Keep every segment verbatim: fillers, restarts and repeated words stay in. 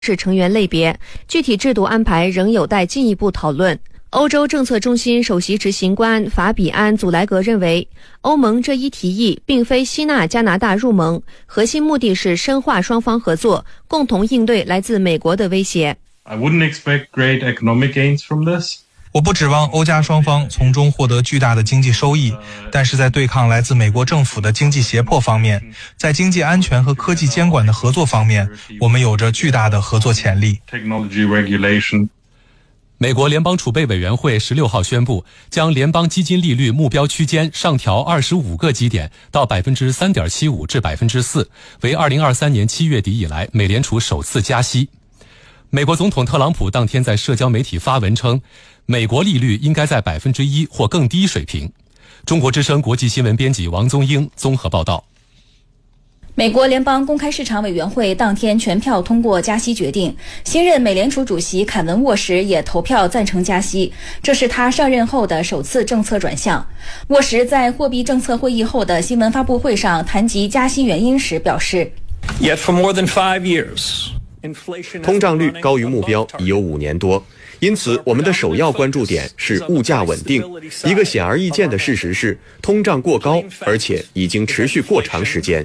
是成员类别，具体制度安排仍有待进一步讨论。欧洲政策中心首席执行官法比安·祖莱格认为，欧盟这一提议并非吸纳加拿大入盟，核心目的是深化双方合作，共同应对来自美国的威胁。 I wouldn't expect great economic gains from this. 我不指望欧加双方从中获得巨大的经济收益，但是在对抗来自美国政府的经济胁迫方面，在经济安全和科技监管的合作方面，我们有着巨大的合作潜力。 美国联邦储备委员会十六号宣布，将联邦基金利率目标区间上调二十五个基点到 百分之三点七五 至 百分之四， 为二零二三年七月底以来美联储首次加息。美国总统特朗普当天在社交媒体发文称，美国利率应该在 百分之一 或更低水平。中国之声国际新闻编辑王宗英综合报道。 美国联邦公开市场委员会当天全票通过加息决定，新任美联储主席凯文·沃什也投票赞成加息，这是他上任后的首次政策转向。沃什在货币政策会议后的新闻发布会上谈及加息原因时表示 Yet for more than five years, 通胀率高于目标已有五年多，因此我们的首要关注点是物价稳定。一个显而易见的事实是，通胀过高，而且已经持续过长时间。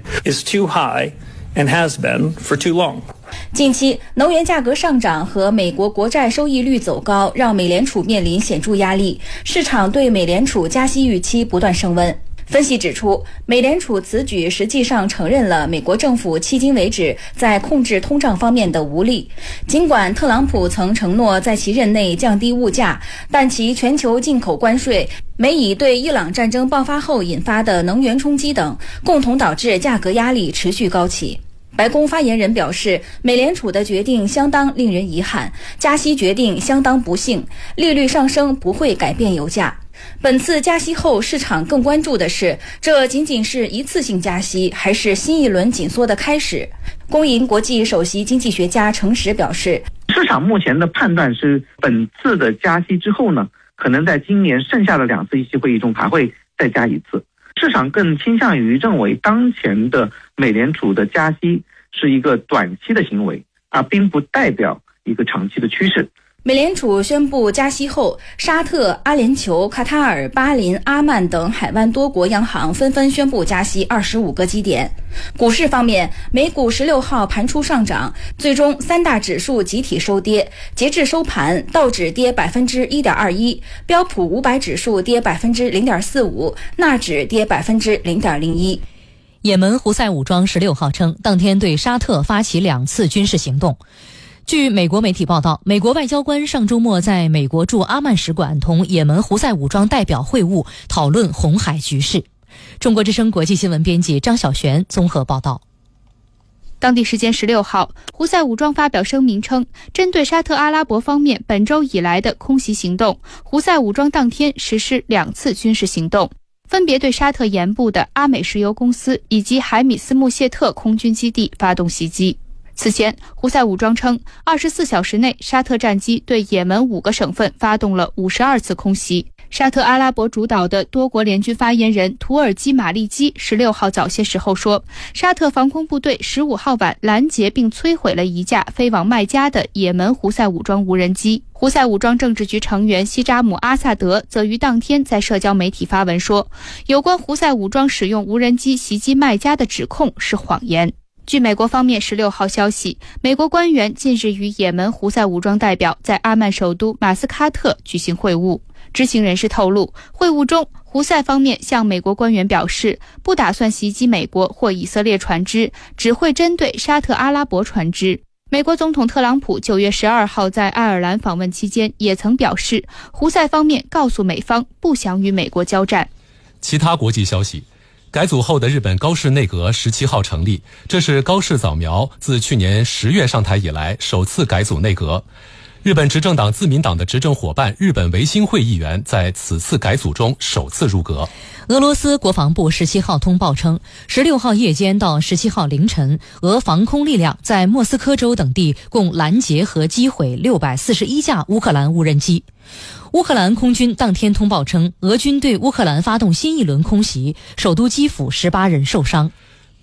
近期能源价格上涨和美国国债收益率走高，让美联储面临显著压力，市场对美联储加息预期不断升温。分析指出，美联储此举实际上承认了美国政府迄今为止在控制通胀方面的无力。尽管特朗普曾承诺在其任内降低物价，但其全球进口关税、美以对伊朗战争爆发后引发的能源冲击等，共同导致价格压力持续高企。白宫发言人表示，美联储的决定相当令人遗憾，加息决定相当不幸，利率上升不会改变油价。本次加息后，市场更关注的是，这仅仅是一次性加息，还是新一轮紧缩的开始？工银国际首席经济学家程实表示， 市场目前的判断是，本次的加息之后呢，可能在今年剩下的两次议息会议中还会再加一次。市场更倾向于认为，当前的美联储的加息是一个短期的行为，而并不代表一个长期的趋势。 美联储宣布加息后，沙特、阿联酋、卡塔尔、巴林、阿曼等海湾多国央行纷纷宣布加息二十五个基点。股市方面，美股十六号盘出上涨，最终三大指数集体收跌。截至收盘，道指跌百分之一点二一，标普五百指数跌百分之零点四五，纳指跌百分之零点零一。 也门胡塞武装十六号称，当天对沙特发起两次军事行动。据美国媒体报道，美国外交官上周末在美国驻阿曼使馆同也门胡塞武装代表会晤，讨论红海局势。中国之声国际新闻编辑张晓璇综合报道。 当地时间十六号，胡塞武装发表声明称，针对沙特阿拉伯方面本周以来的空袭行动，胡塞武装当天实施两次军事行动，分别对沙特沿部的阿美石油公司以及海米斯穆谢特空军基地发动袭击。此前，胡塞武装称，二十四小时内，沙特战机对也门五个省份发动了五十二次空袭。沙特阿拉伯主导的多国联军发言人图尔基马利基十六号早些时候说，沙特防空部队十五号晚拦截并摧毁了一架飞往麦加的也门胡塞武装无人机。胡塞武装政治局成员西扎姆阿萨德则于当天在社交媒体发文说，有关胡塞武装使用无人机袭击麦加的指控是谎言。据美国方面十六号消息，美国官员近日与也门胡塞武装代表在阿曼首都马斯喀特举行会晤。知情人士透露，会晤中，胡塞方面向美国官员表示，不打算袭击美国或以色列船只，只会针对沙特阿拉伯船只。美国总统特朗普九月十二号在爱尔兰访问期间也曾表示，胡塞方面告诉美方不想与美国交战。 其他国际消息，改组后的日本高市内阁十七号成立，这是高市早苗自去年十月上台以来首次改组内阁。日本执政党自民党的执政伙伴日本维新会议员在此次改组中首次入阁。 俄罗斯国防部十七号通报称，十六号夜间到十七号凌晨，俄防空力量在莫斯科州等地共拦截和击毁六百四十一架乌克兰无人机。乌克兰空军当天通报称，俄军对乌克兰发动新一轮空袭，首都基辅十八人受伤。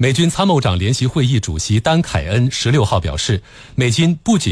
美军参谋长联席会议主席丹凯恩十六号表示，美军不仅